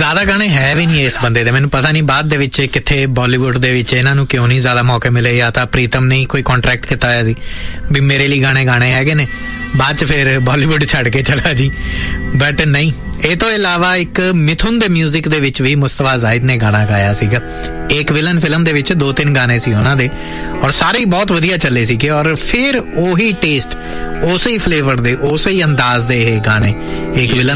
ਜ਼ਿਆਦਾ ਗਾਣੇ ਹੈ ਵੀ ਨਹੀਂ ਇਸ ਬੰਦੇ ਦੇ। ਮੈਨੂੰ ਪਤਾ ਨਹੀਂ ਬਾਅਦ ਦੇ ਵਿੱਚ ਕਿੱਥੇ ਬਾਲੀਵੁੱਡ ਦੇ ਵਿੱਚ ਇਹਨਾਂ ਨੂੰ ਕਿਉਂ ਨਹੀਂ ਜ਼ਿਆਦਾ ਮੌਕੇ ਮਿਲੇ, ਜਾਂ ਤਾਂ ਪ੍ਰੀਤਮ ਨੇ ਕੋਈ ਕੰਟਰੈਕਟ ਕੀਤਾ ਹੋਇਆ ਸੀ ਵੀ ਮੇਰੇ ਲਈ ਗਾਣੇ ਗਾਣੇ ਹੈਗੇ ਨੇ, ਬਾਅਦ 'ਚ ਫਿਰ ਬਾਲੀਵੁੱਡ ਛੱਡ ਕੇ ਚਲਾ ਜੀ। ਬਟ ਨਹੀਂ, ਇਹ ਤੋਂ ਇਲਾਵਾ ਇੱਕ ਮਿਥੁਨ ਦੇ ਮਿਊਜ਼ਿਕ ਦੇ ਵਿੱਚ ਵੀ ਮੁਸਤਫਾ ਜ਼ਾਹਿਦ ਨੇ ਗਾਣਾ ਗਾਇਆ ਸੀਗਾ। ਇੱਕ ਵਿਲਨ ਫਿਲਮ ਦੇ ਵਿੱਚ 2-3 ਗਾਣੇ ਸੀ ਉਹਨਾਂ ਦੇ, ਔਰ ਸਾਰੇ ਹੀ ਬਹੁਤ ਵਧੀਆ ਚੱਲੇ ਸੀਗੇ। ਔਰ ਫਿਰ ਉਹੀ ਟੇਸਟ, ਉਸੇ ਹੀ ਫਲੇਵਰ ਦੇ, ਉਸੇ ਹੀ ਅੰਦਾਜ਼ ਦੇ ਇਹ ਗਾਣੇ ਇੱਕ ਵਿਲਨ